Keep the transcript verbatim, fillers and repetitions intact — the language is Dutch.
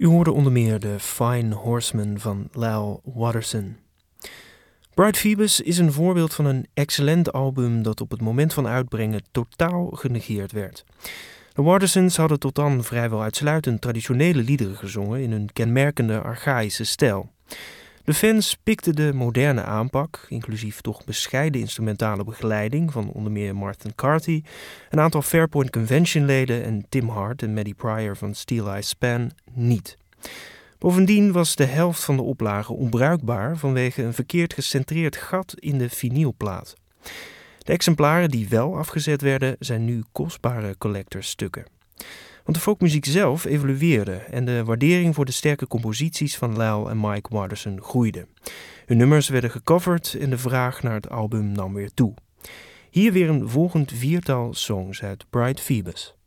U hoorde onder meer de Fine Horseman van Lyle Watterson. Bright Phoebus is een voorbeeld van een excellent album dat op het moment van uitbrengen totaal genegeerd werd. De Wattersons hadden tot dan vrijwel uitsluitend traditionele liederen gezongen in hun kenmerkende archaïsche stijl. De fans pikten de moderne aanpak, inclusief toch bescheiden instrumentale begeleiding van onder meer Martin Carty, een aantal Fairpoint Convention-leden en Tim Hart en Maddie Pryor van Steel Eye Span niet. Bovendien was de helft van de oplage onbruikbaar vanwege een verkeerd gecentreerd gat in de vinylplaat. De exemplaren die wel afgezet werden zijn nu kostbare collectorstukken. Want de folkmuziek zelf evolueerde en de waardering voor de sterke composities van Lyle en Mike Watterson groeide. Hun nummers werden gecoverd en de vraag naar het album nam weer toe. Hier weer een volgend viertal songs uit Bright Phoebus.